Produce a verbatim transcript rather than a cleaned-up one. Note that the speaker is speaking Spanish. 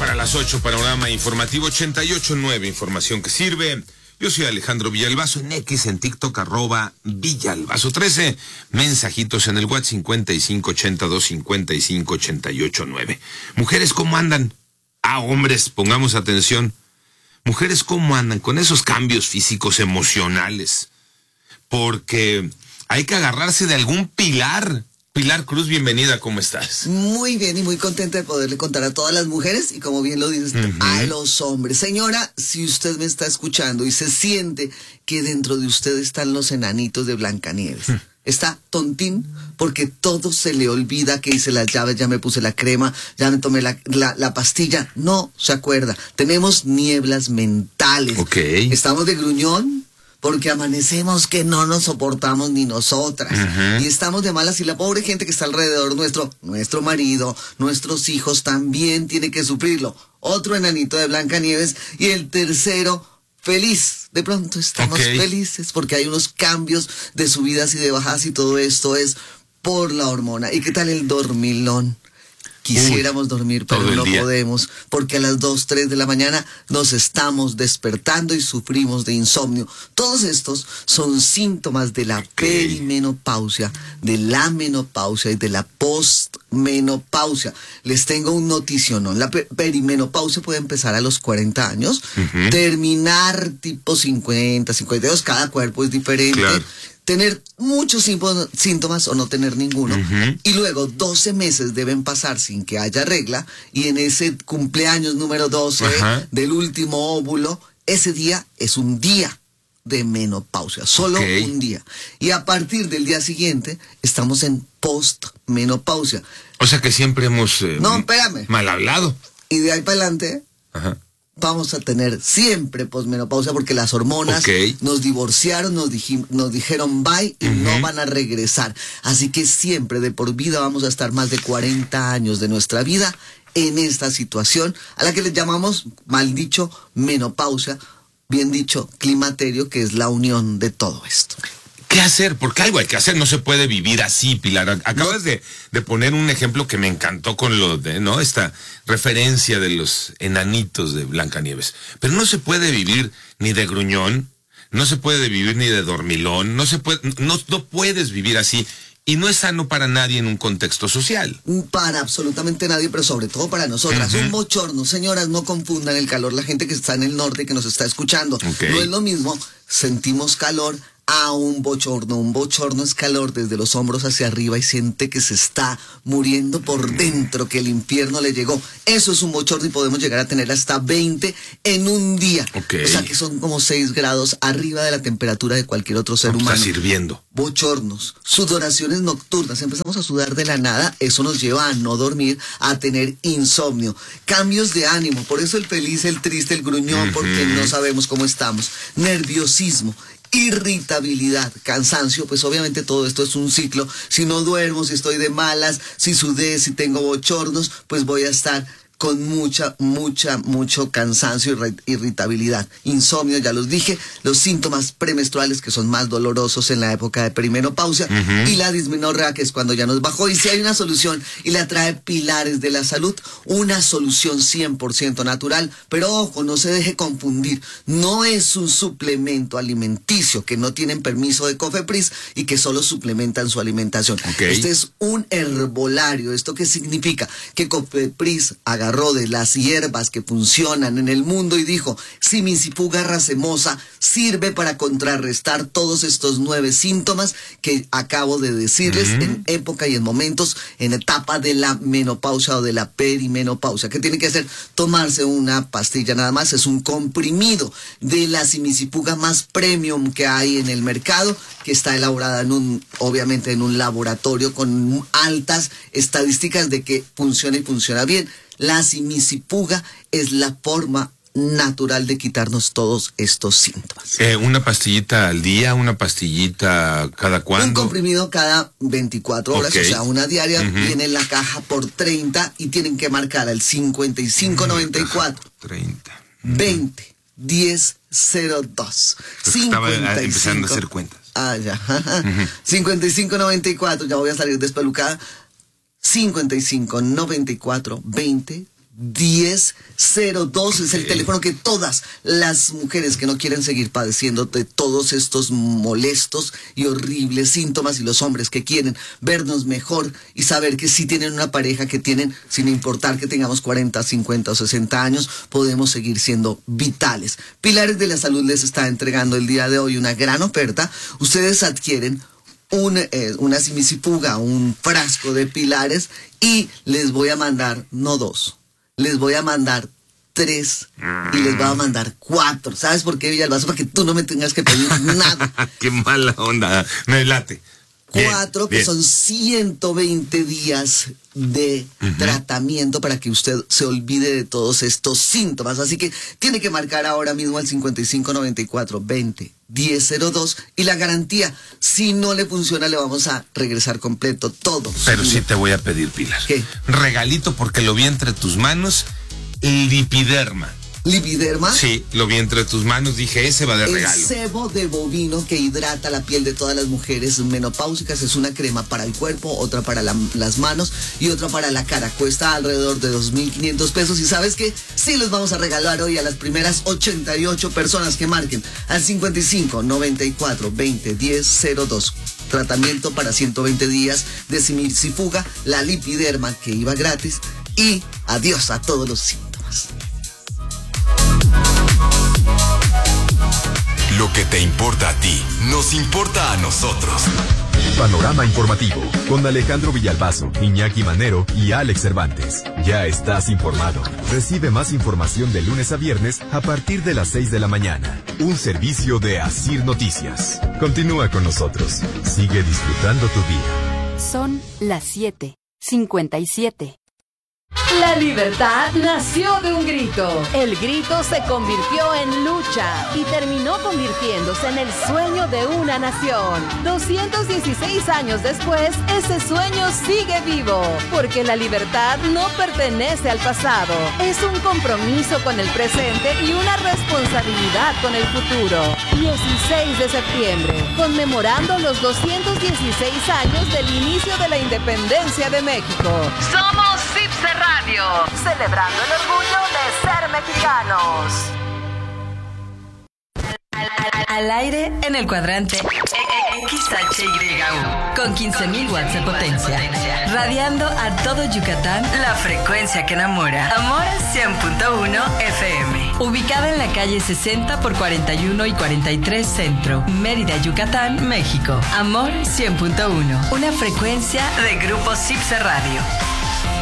para las ocho, panorama informativo ochenta y ocho punto nueve, información que sirve. Yo soy Alejandro Villalbazo, en X, en TikTok, arroba Villalbazo trece. Mensajitos en el WhatsApp cincuenta y cinco ochenta y dos cincuenta y cinco ochenta y ocho nueve. Mujeres, ¿cómo andan? Ah, hombres, pongamos atención. Mujeres, ¿cómo andan con esos cambios físicos, emocionales? Porque hay que agarrarse de algún pilar. Pilar Cruz, bienvenida, ¿cómo estás? Muy bien y muy contenta de poderle contar a todas las mujeres y, como bien lo dices, uh-huh. a los hombres. Señora, si usted me está escuchando y se siente que dentro de usted están los enanitos de Blancanieves, uh-huh. está tontín porque todo se le olvida, que hice las llaves, ya me puse la crema, ya me tomé la, la, la pastilla. No se acuerda. Tenemos nieblas mentales. Okay. Estamos de gruñón porque amanecemos que no nos soportamos ni nosotras. Uh-huh. Y estamos de malas, y la pobre gente que está alrededor nuestro, nuestro marido, nuestros hijos, también tiene que sufrirlo. Otro enanito de Blancanieves, y el tercero, feliz. De pronto estamos okay. felices porque hay unos cambios de subidas y de bajadas, y todo esto es por la hormona. ¿Y qué tal el dormilón? Quisiéramos Uy, dormir, pero no día. podemos, porque a las dos, tres de la mañana nos estamos despertando y sufrimos de insomnio. Todos estos son síntomas de la okay. perimenopausia, de la menopausia y de la postmenopausia. Les tengo un noticionón. La pe- perimenopausia puede empezar a los cuarenta años, uh-huh. terminar tipo cincuenta, cincuenta y dos, cada cuerpo es diferente. Claro. Tener muchos síntomas o no tener ninguno, uh-huh. y luego doce meses deben pasar sin que haya regla, y en ese cumpleaños número doce uh-huh. del último óvulo, ese día es un día de menopausia, solo okay. un día. Y a partir del día siguiente estamos en postmenopausia. O sea que siempre hemos eh, no, espérame. mal hablado. Y de ahí para adelante uh-huh. vamos a tener siempre posmenopausia, porque las hormonas okay. nos divorciaron, nos, dij- nos dijeron bye y uh-huh. no van a regresar. Así que siempre, de por vida, vamos a estar más de cuarenta años de nuestra vida en esta situación, a la que le llamamos, mal dicho, menopausia, bien dicho, climaterio, que es la unión de todo esto. ¿Qué hacer? Porque algo hay que hacer, no se puede vivir así, Pilar. Acabas no. de, de poner un ejemplo que me encantó con lo de, ¿no? Esta referencia de los enanitos de Blancanieves. Pero no se puede vivir ni de gruñón, no se puede vivir ni de dormilón, no se puede, no, no puedes vivir así. Y no es sano para nadie en un contexto social. Para absolutamente nadie, pero sobre todo para nosotras. Uh-huh. Un bochorno, señoras, no confundan el calor. La gente que está en el norte, que nos está escuchando, okay. no es lo mismo. Sentimos calor a un bochorno. Un bochorno es calor desde los hombros hacia arriba, y siente que se está muriendo por dentro, que el infierno le llegó. Eso es un bochorno, y podemos llegar a tener hasta veinte en un día. Okay. O sea que son como seis grados arriba de la temperatura de cualquier otro ser humano. Está sirviendo. Bochornos, sudoraciones nocturnas, empezamos a sudar de la nada, eso nos lleva a no dormir, a tener insomnio, cambios de ánimo, por eso el feliz, el triste, el gruñón, uh-huh. porque no sabemos cómo estamos, nerviosismo, irritabilidad, cansancio, pues obviamente todo esto es un ciclo. Si no duermo, si estoy de malas, si sudé, si tengo bochornos, pues voy a estar con mucha, mucha, mucho cansancio y irritabilidad. Insomnio, ya los dije, los síntomas premenstruales, que son más dolorosos en la época de perimenopausia, uh-huh. y la dismenorrea, que es cuando ya nos bajó. Y si hay una solución, y la trae Pilares de la Salud, una solución cien por ciento natural, pero ojo, no se deje confundir, no es un suplemento alimenticio, que no tienen permiso de COFEPRIS y que solo suplementan su alimentación. Okay. Este es un herbolario. ¿Esto qué significa? Que COFEPRIS agarró de las hierbas que funcionan en el mundo y dijo: Simicifuga racemosa sirve para contrarrestar todos estos nueve síntomas que acabo de decirles, uh-huh. en época y en momentos, en etapa de la menopausia o de la perimenopausia. ¿Qué tiene que hacer? Tomarse una pastilla nada más, es un comprimido de la simicifuga más premium que hay en el mercado, que está elaborada en un, obviamente en un laboratorio con altas estadísticas de que funciona y funciona bien. La simicifuga es la forma natural de quitarnos todos estos síntomas. Eh, ¿Una pastillita al día? ¿Una pastillita cada cuándo? Un comprimido cada veinticuatro horas, okay. o sea, una diaria. Uh-huh. Viene en la caja por treinta y tienen que marcar al cincuenta y cinco noventa y cuatro. treinta. Uh-huh. veinte, diez, cero dos. Estaba empezando a hacer cuentas. Ah, ya. Uh-huh. cincuenta y cinco noventa y cuatro, ya voy a salir despelucada. cincuenta y cinco noventa y cuatro veinte diez cero dos es el teléfono que todas las mujeres que no quieren seguir padeciendo de todos estos molestos y horribles síntomas, y los hombres que quieren vernos mejor y saber que si tienen una pareja que tienen, sin importar que tengamos cuarenta, cincuenta o sesenta años, podemos seguir siendo vitales. Pilares de la Salud les está entregando el día de hoy una gran oferta. Ustedes adquieren un, eh, una simisifuga, un frasco de Pilares, y les voy a mandar, no dos, les voy a mandar tres y les voy a mandar cuatro. ¿Sabes por qué, Villalbazo? Para que tú no me tengas que pedir nada. Qué mala onda. Me late. Cuatro, bien, que bien. son ciento veinte días de uh-huh. tratamiento para que usted se olvide de todos estos síntomas. Así que tiene que marcar ahora mismo al cincuenta y cinco noventa y cuatro veinte diez cero dos, y la garantía, si no le funciona, le vamos a regresar completo todo. Pero sí te voy a pedir, Pilar. ¿Qué? Regalito, porque lo vi entre tus manos, Lipiderma. ¿Lipiderma? Sí, lo vi entre tus manos, dije, ese va de el regalo. El sebo de bovino que hidrata la piel de todas las mujeres menopáusicas. Es una crema para el cuerpo, otra para la, las manos y otra para la cara. Cuesta alrededor de dos mil quinientos pesos. Y ¿sabes qué? Sí les vamos a regalar hoy a las primeras ochenta y ocho personas que marquen al cincuenta y cinco noventa y cuatro veinte diez cero dos. Tratamiento para ciento veinte días de simisifuga, la Lipiderma, que iba gratis, y adiós a todos los síntomas. Lo que te importa a ti, nos importa a nosotros. Panorama informativo, con Alejandro Villalbazo, Iñaki Manero y Alex Cervantes. Ya estás informado. Recibe más información de lunes a viernes a partir de las seis de la mañana. Un servicio de Asir Noticias. Continúa con nosotros. Sigue disfrutando tu día. Son las siete cincuenta y siete. La libertad nació de un grito. El grito se convirtió en lucha y terminó convirtiéndose en el sueño de una nación. doscientos dieciséis años después, ese sueño sigue vivo, porque la libertad no pertenece al pasado. Es un compromiso con el presente y una responsabilidad con el futuro. dieciséis de septiembre, conmemorando los doscientos dieciséis años del inicio de la independencia de México. Somos CIPSE Radio, celebrando el orgullo de ser mexicanos. Al, al, al aire en el cuadrante X H Y U con quince mil watts de potencia, radiando a todo Yucatán la frecuencia que enamora. Amor cien punto uno F M, ubicada en la calle sesenta por cuarenta y uno y cuarenta y tres Centro, Mérida, Yucatán, México. Amor cien punto uno, una frecuencia de Grupo CIPSE Radio.